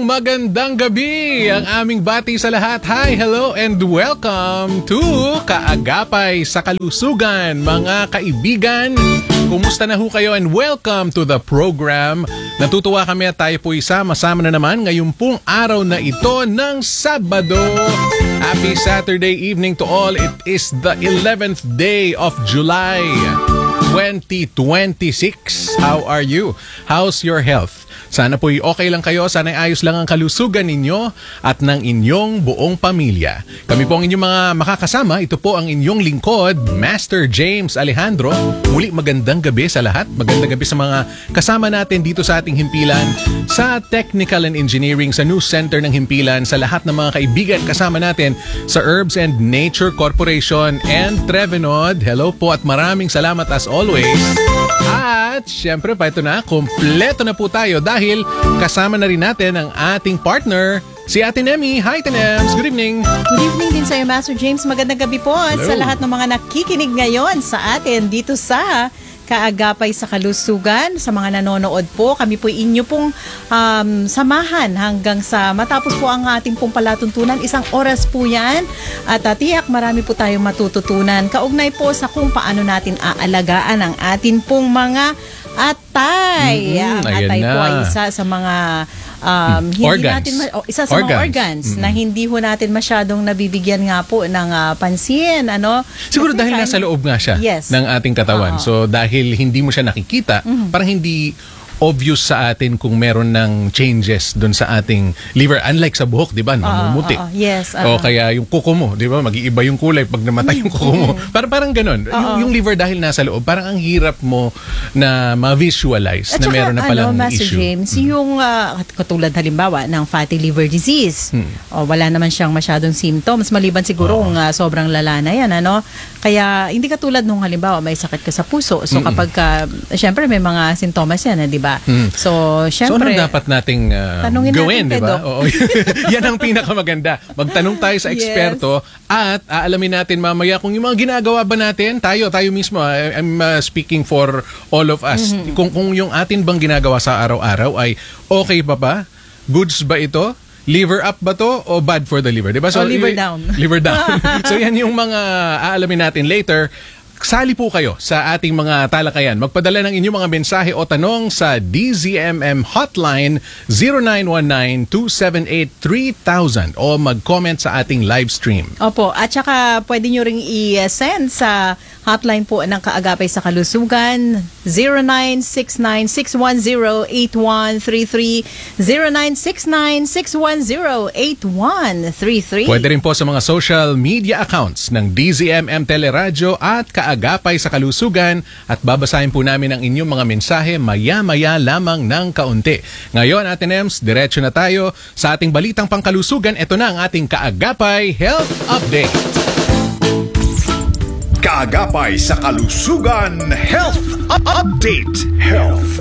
magandang gabi ang aming bati sa lahat. Hi, hello, and welcome to Kaagapay sa Kalusugan, mga kaibigan. Kumusta na ho kayo and welcome to the program. Natutuwa kami at tayo po sama-sama na naman ngayon pong araw na ito ng Sabado. Happy Saturday evening to all. It is the 11th day of July 2026. How are you? How's your health? Sana po'y okay lang kayo, sana ayos lang ang kalusugan ninyo at ng inyong buong pamilya. Kami po ang inyong mga makakasama. Ito po ang inyong lingkod, Master James Alejandro. Muli magandang gabi sa lahat. Magandang gabi sa mga kasama natin dito sa ating himpilan, sa Technical and Engineering, sa News Center ng Himpilan, sa lahat ng mga kaibigan kasama natin sa Herbs and Nature Corporation and Trevenod. Hello po at maraming salamat as always. At syempre pa ito na, kompleto na po tayo dahil kasama na rin natin ang ating partner, si Ate Nemi. Hi, Ate Nems. Good evening. Good evening din sa iyo, Master James. Magandang gabi po sa lahat ng mga nakikinig ngayon sa atin dito sa Kaagapay sa Kalusugan. Sa mga nanonood po, kami po inyo pong samahan hanggang sa matapos po ang ating pong palatuntunan. 1 oras po yan. At tiyak marami po tayong matututunan. Kaugnay po sa kung paano natin aalagaan ang atin pong mga atay. Ang atay po ay isa sa mga hindi organs. natin isa sa mga organs na hindi ho natin masyadong nabibigyan nga po ng pansin, ano? Siguro kasi dahil nasa loob nga siya ng ating katawan. So dahil hindi mo siya nakikita, parang hindi obvious sa atin kung meron ng changes doon sa ating liver. Unlike sa buhok, di ba? Mamumuti. Yes. O kaya yung kuko mo, di ba? Mag-iiba yung kulay pag namatay yung kuko mo. Parang ganun. Yung liver dahil nasa loob, parang ang hirap mo na ma-visualize na meron na palang Master issue. James, yung katulad halimbawa ng fatty liver disease, wala naman siyang masyadong symptoms, maliban siguro kung sobrang lala na yan, ano? Kaya hindi katulad nung halimbawa may sakit ka sa puso. So kapag syempre may mga sintomas yan, di ba? So, syempre, ano dapat nating gawin, di ba? Yan ang pinakamaganda. Magtanong tayo sa eksperto at aalamin natin mamaya kung yung mga ginagawa ba natin, tayo mismo, I'm speaking for all of us, kung yung atin bang ginagawa sa araw-araw ay okay pa ba? Goods ba ito? Liver up ba to o bad for the liver? Diba? So, liver down. Liver down. So yan yung mga aalamin natin later. Sali po kayo sa ating mga talakayan. Magpadala ng inyong mga mensahe o tanong sa DZMM hotline 0919-278-3000 o mag-comment sa ating live stream. Opo. At saka pwede nyo ring i-send sa hotline po ng Kaagapay sa Kalusugan 0969-610-8133 0969-610-8133. Pwede rin po sa mga social media accounts ng DZMM Teleradyo at Kaagapay sa Kalusugan at babasahin po namin ang inyong mga mensahe maya-maya lamang ng kaunti. Ngayon, Ate Nems, diretso na tayo sa ating balitang pangkalusugan. Ito na ang ating Kaagapay Health Update. Kaagapay sa Kalusugan Health Update. Health